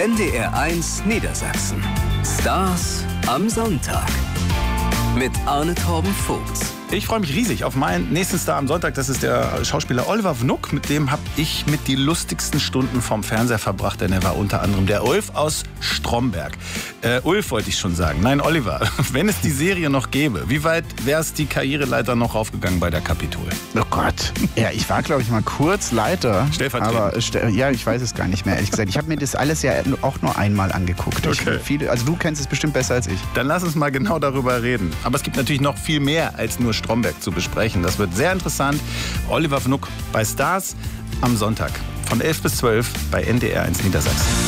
NDR1 Niedersachsen. Stars am Sonntag. Mit Arne Torben Vogt. Ich freue mich riesig auf meinen nächsten Star am Sonntag. Das ist der Schauspieler Oliver Wnuk. Mit dem habe ich mit die lustigsten Stunden vom Fernseher verbracht. Denn er war unter anderem der Ulf aus Stromberg. Ulf wollte ich schon sagen. Nein, Oliver, wenn es die Serie noch gäbe, wie weit wäre es die Karriereleiter noch raufgegangen bei der Capitol? Oh Gott. Ja, ich war, glaube ich, mal kurz Leiter. Stellvertretend. Aber ja, ich weiß es gar nicht mehr, ehrlich gesagt. Ich habe mir das alles ja auch nur einmal angeguckt. Okay. Also du kennst es bestimmt besser als ich. Dann lass uns mal genau darüber reden. Aber es gibt natürlich noch viel mehr als nur Stromberg zu besprechen. Das wird sehr interessant. Oliver Wnuk bei Stars am Sonntag von 11 bis 12 bei NDR1 Niedersachsen.